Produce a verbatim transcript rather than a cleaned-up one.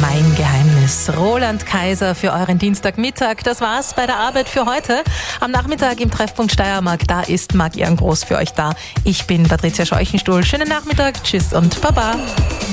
Mein Geheimnis. Roland Kaiser für euren Dienstagmittag. Das war's bei der Arbeit für heute. Am Nachmittag im Treffpunkt Steiermark, da ist Marc Ehrengroß für euch da. Ich bin Patricia Scheuchenstuhl. Schönen Nachmittag, tschüss und baba.